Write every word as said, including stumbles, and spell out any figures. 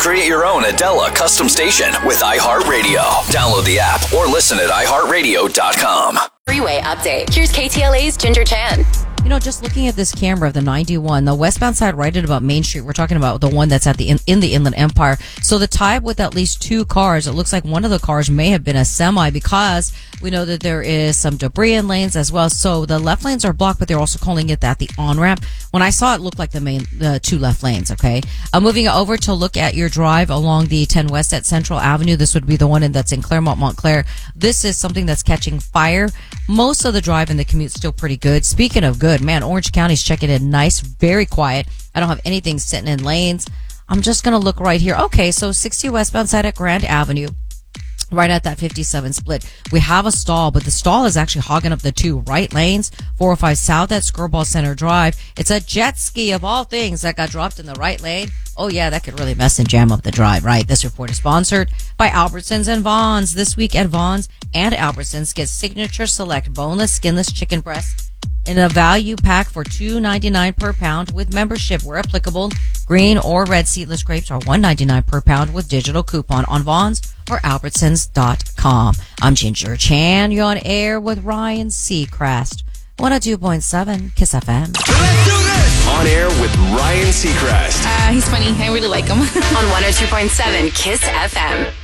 Create your own Adela custom station with iHeartRadio. Download the app or listen at i heart radio dot com. Freeway update. Here's K T L A's Ginger Chan. You know, just looking at this camera of the ninety-one, the westbound side right at about Main Street, we're talking about the one that's at the in, in the Inland Empire. So the type with at least two cars, it looks like one of the cars may have been a semi because we know that there is some debris in lanes as well. So the left lanes are blocked, but they're also calling it that the on-ramp. When I saw it, it looked like the main, the two left lanes, okay? I'm moving over to look at your drive along the ten West at Central Avenue. This would be the one in, that's in Claremont, Montclair. This is something that's catching fire. Most of the drive and the commute's still pretty good. Speaking of good, man, Orange County's checking in nice, very quiet. I don't have anything sitting in lanes. I'm just going to look right here. Okay, so sixty westbound side at Grand Avenue, right at that fifty-seven split. We have a stall, but the stall is actually hogging up the two right lanes. four oh five South at Skirball Center Drive. It's a jet ski of all things that got dropped in the right lane. Oh yeah, that could really mess and jam up the drive, right? This report is sponsored by Albertsons and Vons. This week at Vons and Albertsons, get Signature Select boneless, skinless chicken breasts in a value pack for two ninety-nine per pound with membership where applicable. Green or red seedless grapes are one ninety-nine per pound with digital coupon on Vons or Albertsons dot com. I'm Ginger Chan. You're on air with Ryan Seacrest. one oh two point seven Kiss F M. Let's do this! On air with Ryan Seacrest. Uh, he's funny. I really like him. On one oh two point seven Kiss F M.